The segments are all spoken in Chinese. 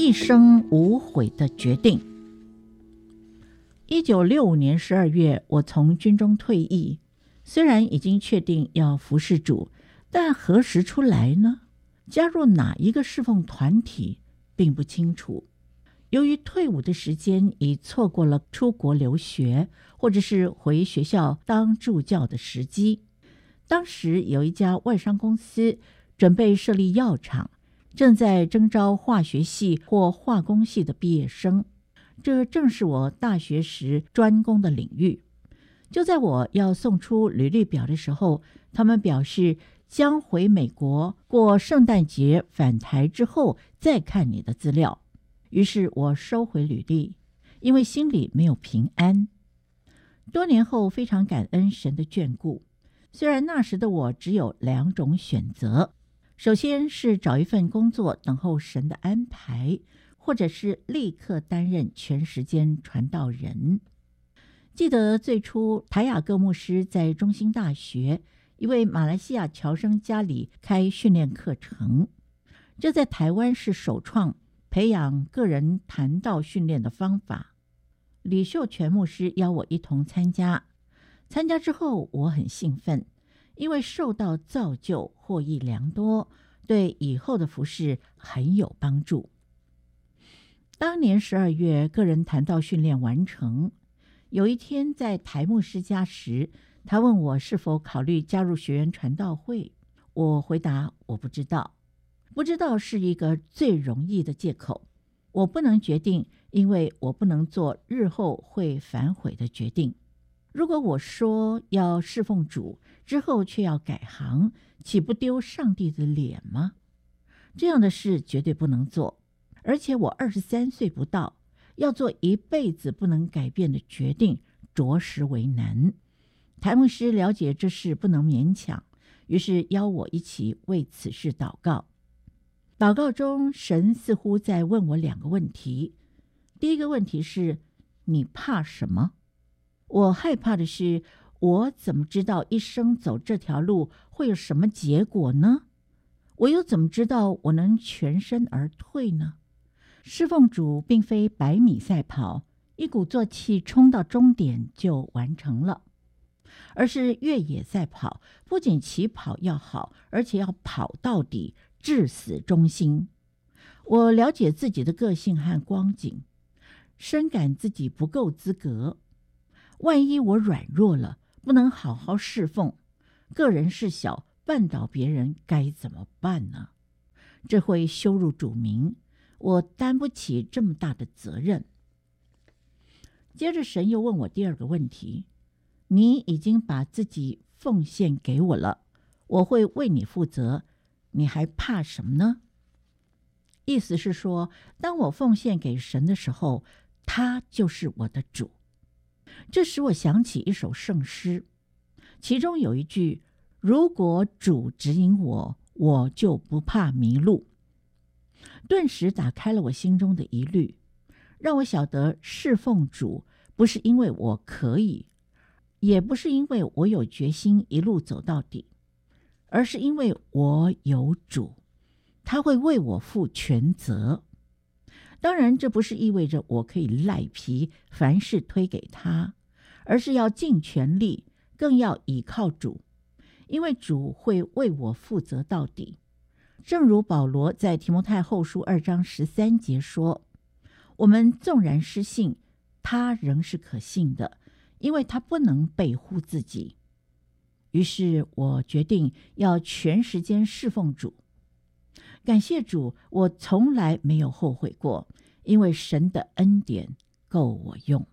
一生无悔的决定。1965年12月，我从军中退役，虽然已经确定要服侍主，但何时出来呢？加入哪一个侍奉团体并不清楚。由于退伍的时间已错过了出国留学或者是回学校当助教的时机，当时有一家外商公司准备设立药厂，正在征招化学系或化工系的毕业生，这正是我大学时专攻的领域。就在我要送出履历表的时候，他们表示将回美国过圣诞节返台之后再看你的资料。于是我收回履历，因为心里没有平安。多年后非常感恩神的眷顾，虽然那时的我只有2种选择，首先是找一份工作等候神的安排，或者是立刻担任全时间传道人。记得最初台雅各牧师在中兴大学一位马来西亚侨生家里开训练课程，这在台湾是首创培养个人谈道训练的方法。李秀全牧师邀我一同参加之后我很兴奋，因为受到造就，获益良多，对以后的服事很有帮助。当年12月个人谈道训练完成，有一天在台牧师家时，他问我是否考虑加入学员传道会，我回答我不知道。不知道是一个最容易的借口，我不能决定，因为我不能做日后会反悔的决定。如果我说要侍奉主，之后却要改行，岂不丢上帝的脸吗？这样的事绝对不能做，而且我23岁不到，要做一辈子不能改变的决定，着实为难。台牧师了解这事不能勉强，于是邀我一起为此事祷告。祷告中，神似乎在问我2个问题。第一个问题是：你怕什么？我害怕的是，我怎么知道一生走这条路会有什么结果呢？我又怎么知道我能全身而退呢？侍奉主并非100米赛跑，一鼓作气冲到终点就完成了，而是越野赛跑，不仅起跑要好，而且要跑到底，至死忠心。我了解自己的个性和光景，深感自己不够资格。万一我软弱了，不能好好侍奉，个人事小，绊倒别人该怎么办呢？这会羞辱主名，我担不起这么大的责任。接着神又问我第2个问题：你已经把自己奉献给我了，我会为你负责，你还怕什么呢？意思是说，当我奉献给神的时候，他就是我的主。这使我想起一首圣诗，其中有一句：如果主指引我，我就不怕迷路。顿时打开了我心中的疑虑，让我晓得侍奉主不是因为我可以，也不是因为我有决心一路走到底，而是因为我有主，他会为我负全责。当然，这不是意味着我可以赖皮，凡事推给他，而是要尽全力，更要倚靠主，因为主会为我负责到底。正如保罗在提摩太后书2章13节说：我们纵然失信，他仍是可信的，因为他不能背乎自己。于是我决定要全时间侍奉主。感谢主，我从来没有后悔过，因为神的恩典够我用。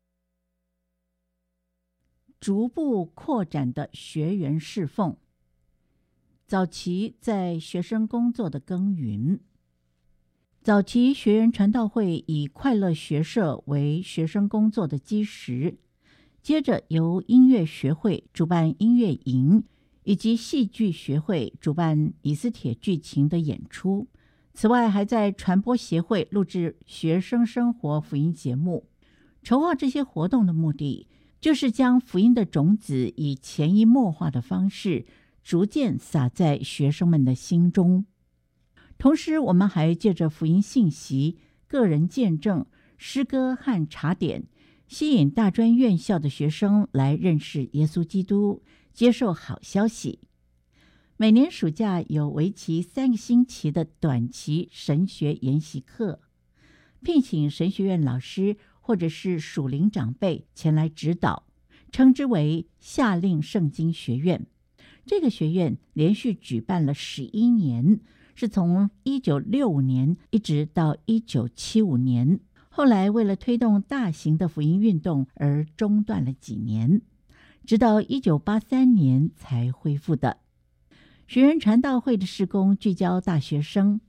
逐步扩展的学员侍奉。早期在学生工作的耕耘。早期学员传道会以快乐学社为学生工作的基石，接着由音乐学会主办音乐营，以及戏剧学会主办以斯帖剧情的演出。此外，还在传播协会录制学生生活福音节目。筹划这些活动的目的，就是将福音的种子以潜移默化的方式逐渐撒在学生们的心中。 同时，我们还借着福音信息、个人见证、诗歌和茶点，吸引大专院校的学生来认识耶稣基督，接受好消息。每年暑假有为期3个星期的短期神学研习课，聘请神学院老师或者是属灵长辈前来指导，称之为夏令圣经学院。这个学院连续举办了11年，是从1965年一直到1975年，后来为了推动大型的福音运动而中断了几年，直到1983年才恢复的。学园传道会的事工聚焦大学生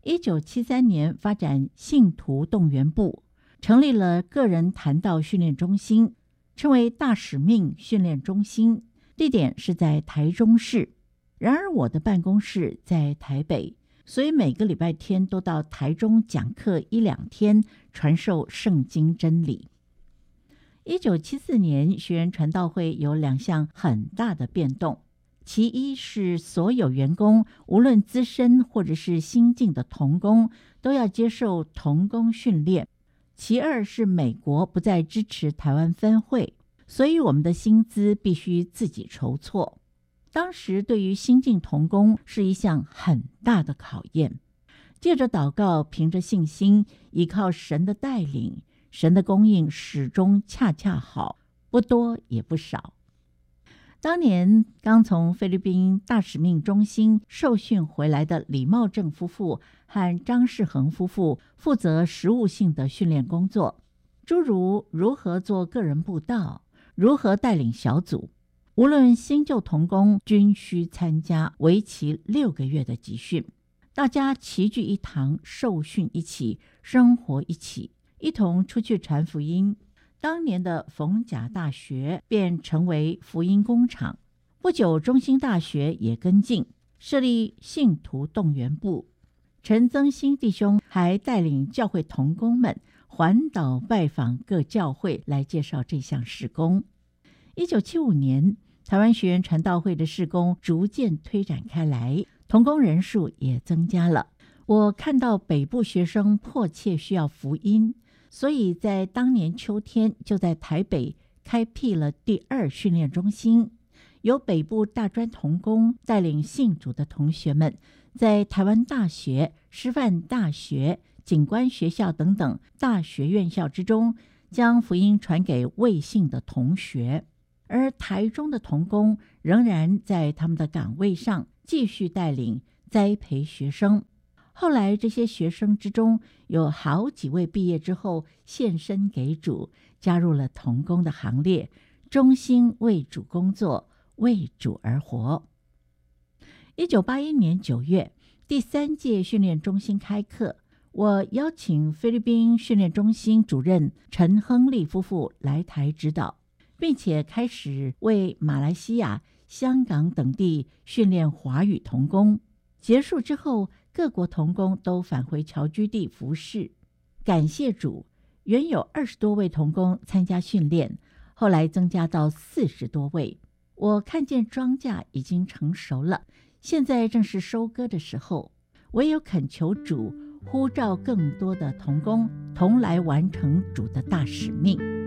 ，1973年发展信徒动员部，成立了个人谈道训练中心，称为大使命训练中心，地点是在台中市。然而我的办公室在台北，所以每个礼拜天都到台中讲课1-2天，传授圣经真理。1974年学园传道会有2项很大的变动，其一是所有员工，无论资深或者是新进的同工，都要接受同工训练。其二是美国不再支持台湾分会，所以我们的薪资必须自己筹措。当时对于新进同工是一项很大的考验。借着祷告，凭着信心，依靠神的带领，神的供应始终恰恰好，不多也不少。当年刚从菲律宾大使命中心受训回来的李茂正夫妇和张世恒夫妇负责实务性的训练工作，诸如如何做个人布道，如何带领小组，无论新旧同工均需参加为期6个月的集训。大家齐聚一堂，受训一起，生活一起，一同出去传福音。当年的逢甲大学便成为福音工厂，不久中兴大学也跟进，设立信徒动员部。陈增兴弟兄还带领教会同工们环岛拜访各教会，来介绍这项事工。1975年，台湾学园传道会的事工逐渐推展开来，同工人数也增加了。我看到北部学生迫切需要福音，所以在当年秋天就在台北开辟了第2训练中心，由北部大专同工带领信主的同学们，在台湾大学、师范大学、警官学校等等大学院校之中，将福音传给未信的同学。而台中的同工仍然在他们的岗位上继续带领栽培学生。后来这些学生之中有好几位毕业之后献身给主，加入了同工的行列，忠心为主工作，为主而活。1981年9月，第3届训练中心开课，我邀请菲律宾训练中心主任陈亨利夫妇来台指导，并且开始为马来西亚、香港等地训练华语同工。结束之后，各国同工都返回侨居地服侍。感谢主，原有20多位同工参加训练，后来增加到40多位。我看见庄稼已经成熟了，现在正是收割的时候，唯有恳求主呼召更多的同工同来完成主的大使命。